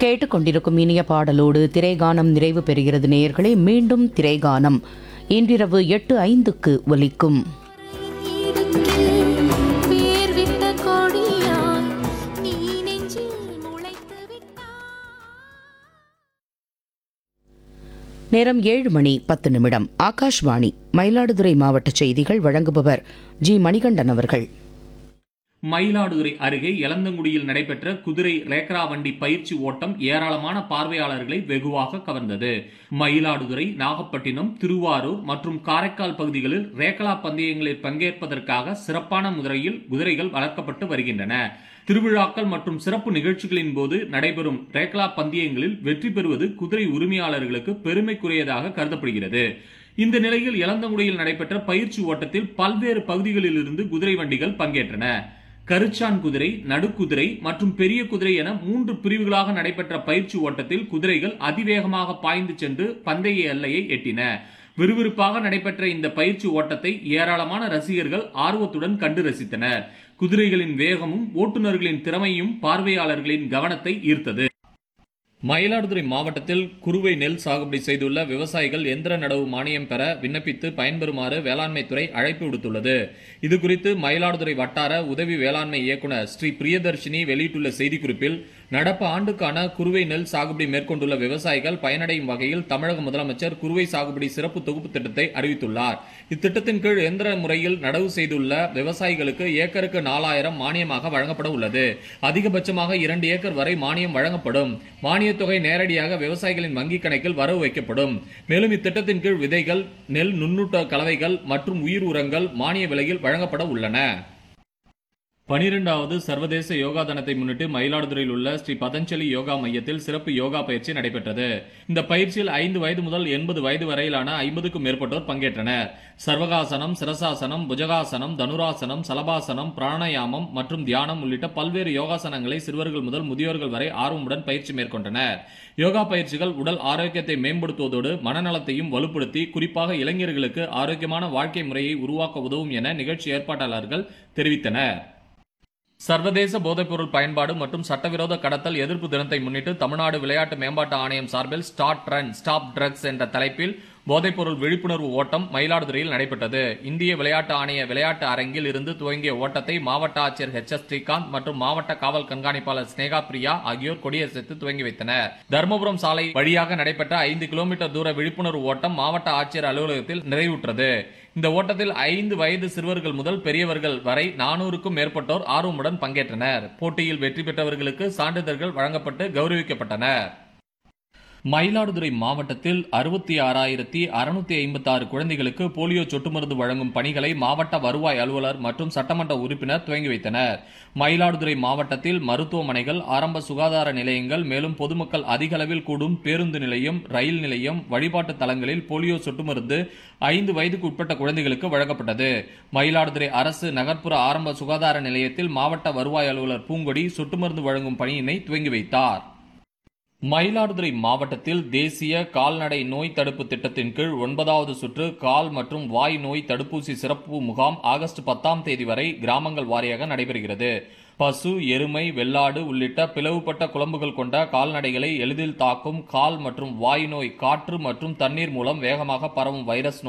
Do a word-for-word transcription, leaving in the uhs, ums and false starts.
கேட்டுக்கொண்டிருக்கும் இனிய பாடலோடு திரைகானம் நிறைவு பெறுகிறது. நேயர்களே, மீண்டும் திரைகானம் இன்றிரவு எட்டு ஐந்துக்கு ஒலிக்கும். நேரம் ஏழு மணி பத்து நிமிடம். ஆகாஷ்வாணி மயிலாடுதுறை மாவட்ட செய்திகள் வழங்குபவர் ஜி மணிகண்டன் அவர்கள். மயிலாடுதுறை அருகே எலந்தங்குடியில் நடைபெற்ற குதிரை ரேக்ரா வண்டி பயிற்சி ஓட்டம் ஏராளமான பார்வையாளர்களை வெகுவாக கவர்ந்தது. மயிலாடுதுறை, நாகப்பட்டினம், திருவாரூர் மற்றும் காரைக்கால் பகுதிகளில் ரேக்லா பந்தயங்களில் பங்கேற்பதற்காக சிறப்பான முறையில் குதிரைகள் வளர்க்கப்பட்டு வருகின்றன. திருவிழாக்கள் மற்றும் சிறப்பு நிகழ்ச்சிகளின் போது நடைபெறும் ரேக்லா பந்தயங்களில் வெற்றி பெறுவது குதிரை உரிமையாளர்களுக்கு பெருமைக்குரியதாக கருதப்படுகிறது. இந்த நிலையில் எலந்தங்குடியில் நடைபெற்ற பயிற்சி ஓட்டத்தில் பல்வேறு பகுதிகளில் இருந்து குதிரை வண்டிகள் பங்கேற்றன. கருச்சான் குதிரை, நடுக்குதிரை மற்றும் பெரிய குதிரை என மூன்று பிரிவுகளாக நடைபெற்ற பயிற்சி ஓட்டத்தில் குதிரைகள் அதிவேகமாக பாய்ந்து சென்று பந்தய எல்லையை எட்டின. விறுவிறுப்பாக நடைபெற்ற இந்த பயிற்சி ஓட்டத்தை ஏராளமான ரசிகர்கள் ஆர்வத்துடன் கண்டு ரசித்தனர். குதிரைகளின் வேகமும் ஓட்டுநர்களின் திறமையும் பார்வையாளர்களின் கவனத்தை ஈர்த்தது. மயிலாடுதுறை மாவட்டத்தில் குறுவை நெல் சாகுபடி செய்துள்ள விவசாயிகள் எந்திர நடவு மானியம் பெற விண்ணப்பித்து பயன்பெறுமாறு வேளாண்மை துறை அழைப்பு விடுத்துள்ளது. இதுகுறித்து மயிலாடுதுறை வட்டார உதவி வேளாண்மை இயக்குநர் ஸ்ரீ பிரியதர்ஷினி வெளியிட்டுள்ள செய்திக்குறிப்பில், நடப்பு ஆண்டுக்கான குறுவை நெல் சாகுபடி மேற்கொண்டுள்ள விவசாயிகள் பயனடையும் வகையில் தமிழக முதலமைச்சர் குறுவை சாகுபடி சிறப்பு தொகுப்பு திட்டத்தை அறிவித்துள்ளார். இத்திட்டத்தின் கீழ் எந்திர முறையில் நடவு செய்துள்ள விவசாயிகளுக்கு ஏக்கருக்கு நாலாயிரம் மானியமாக வழங்கப்பட உள்ளது. அதிகபட்சமாக இரண்டு ஏக்கர் வரை மானியம் வழங்கப்படும். மானிய தொகை நேரடியாக விவசாயிகளின் வங்கிக் கணக்கில் வரவு வைக்கப்படும். மேலும் இத்திட்டத்தின் கீழ் விதைகள், நெல் நுண்ணூட்ட கலவைகள் மற்றும் உயிர் உரங்கள் மானிய விலையில் வழங்கப்பட உள்ளன. பனிரெண்டாவது சர்வதேச யோகா தினத்தை முன்னிட்டு மயிலாடுதுறையில் உள்ள ஸ்ரீ பதஞ்சலி யோகா மையத்தில் சிறப்பு யோகா பயிற்சி நடைபெற்றது. இந்த பயிற்சியில் ஐந்து வயது முதல் எண்பது வயது வரையிலான ஐம்பதுக்கும் மேற்பட்டோர் பங்கேற்றனர். சர்வகாசனம், சிரசாசனம், புஜகாசனம், தனுராசனம், சலபாசனம், பிராணாயாமம் மற்றும் தியானம் உள்ளிட்ட பல்வேறு யோகாசனங்களை சிறுவர்கள் முதல் முதியோர்கள் வரை ஆர்வமுடன் பயிற்சி மேற்கொண்டனர். யோகா பயிற்சிகள் உடல் ஆரோக்கியத்தை மேம்படுத்துவதோடு மனநலத்தையும் வலுப்படுத்தி குறிப்பாக இளைஞர்களுக்கு ஆரோக்கியமான வாழ்க்கை முறையை உருவாக்க உதவும் என நிகழ்ச்சி ஏற்பாட்டாளர்கள் தெரிவித்தனர். சர்வதேச போதைப்பொருள் பயன்பாடு மற்றும் சட்டவிரோத கடத்தல் எதிர்ப்பு தினத்தை முன்னிட்டு தமிழ்நாடு விளையாட்டு மேம்பாட்டு ஆணையம் சார்பில் ஸ்டார்ட் ரன் ஸ்டாப் ட்ரக்ஸ் என்ற தலைப்பில் போதைப்பொருள் விழிப்புணர்வு ஓட்டம் மயிலாடுதுறையில் நடைபெற்றது. இந்திய விளையாட்டு ஆணைய விளையாட்டு அரங்கில் இருந்து துவங்கிய ஓட்டத்தை மாவட்ட ஆட்சியர் ஹெச் எஸ் ஸ்ரீகாந்த் மற்றும் மாவட்ட காவல் கண்காணிப்பாளர் ஸ்னேகா பிரியா ஆகியோர் கொடியசைத்து துவங்கி வைத்தனர். தர்மபுரம் சாலை வழியாக நடைபெற்ற ஐந்து கிலோமீட்டர் தூர விழிப்புணர்வு ஓட்டம் மாவட்ட ஆட்சியர் அலுவலகத்தில் நிறைவுற்றது. இந்த ஓட்டத்தில் ஐந்து வயது சிறுவர்கள் முதல் பெரியவர்கள் வரை நானூறுக்கும் மேற்பட்டோர் ஆர்வமுடன் பங்கேற்றனர். போட்டியில் வெற்றி பெற்றவர்களுக்கு சான்றிதழ்கள் வழங்கப்பட்டு கௌரவிக்கப்பட்டனர். மயிலாடுதுறை மாவட்டத்தில் அறுபத்தி ஆறாயிரத்தி அறுநூத்தி ஐம்பத்தி ஆறு குழந்தைகளுக்கு போலியோ சொட்டு மருந்து வழங்கும் பணிகளை மாவட்ட வருவாய் அலுவலர் மற்றும் சட்டமன்ற உறுப்பினர் துவங்கி வைத்தனர். மயிலாடுதுறை மாவட்டத்தில் மருத்துவமனைகள், ஆரம்ப சுகாதார நிலையங்கள், மேலும் பொதுமக்கள் அதிக அளவில் கூடும் பேருந்து நிலையம், ரயில் நிலையம், வழிபாட்டு தலங்களில் போலியோ சொட்டு மருந்து ஐந்து வயதுக்கு உட்பட்ட குழந்தைகளுக்கு வழங்கப்பட்டது. மயிலாடுதுறை அரசு நகர்ப்புற ஆரம்ப சுகாதார நிலையத்தில் மாவட்ட வருவாய் அலுவலர் பூங்கொடி சொட்டு மருந்து வழங்கும் பணியினை துவங்கி வைத்தார். மயிலாடுதுறை மாவட்டத்தில் தேசிய கால்நடை நோய் தடுப்பு திட்டத்தின் கீழ் ஒன்பதாவது சுற்று கால் மற்றும் வாய் நோய் தடுப்பூசி சிறப்பு முகாம் ஆகஸ்ட் பத்தாம் தேதி வரை கிராமங்கள் வாரியாக நடைபெறுகிறது. பசு, எருமை, வெள்ளாடு உள்ளிட்ட பிளவுபட்ட குளம்புகள் கொண்ட கால்நடைகளை எளிதில் தாக்கும் கால் மற்றும் வாய் நோய் காற்று மற்றும் தண்ணீர் மூலம் வேகமாக பரவும் வைரஸ் நோய்